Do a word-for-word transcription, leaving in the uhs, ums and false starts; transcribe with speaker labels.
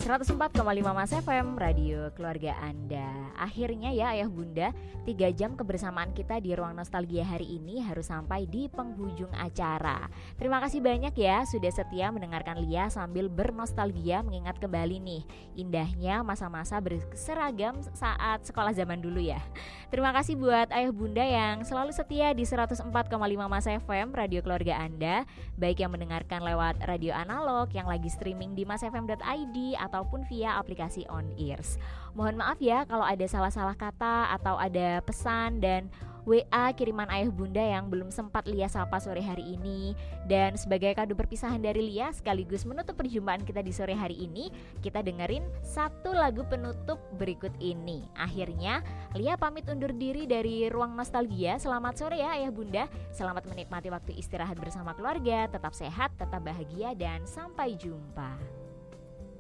Speaker 1: seratus empat koma lima Mas F M, radio keluarga Anda. Akhirnya ya ayah bunda, tiga jam kebersamaan kita di Ruang Nostalgia hari ini harus sampai di penghujung acara. Terima kasih banyak ya sudah setia mendengarkan Lia sambil bernostalgia, mengingat kembali nih indahnya masa-masa berseragam saat sekolah zaman dulu ya. Terima kasih buat ayah bunda yang selalu setia di seratus empat koma lima Mas F M, radio keluarga Anda, baik yang mendengarkan lewat radio analog, yang lagi streaming di masfm dot i d ataupun via aplikasi On Ears. Mohon maaf ya kalau ada salah-salah kata atau ada pesan dan W A kiriman ayah bunda yang belum sempat Lia sapa sore hari ini. Dan sebagai kado perpisahan dari Lia sekaligus menutup perjumpaan kita di sore hari ini, kita dengerin satu lagu penutup berikut ini. Akhirnya Lia pamit undur diri dari Ruang Nostalgia. Selamat sore ya ayah bunda. Selamat menikmati waktu istirahat bersama keluarga. Tetap sehat, tetap bahagia, dan sampai jumpa.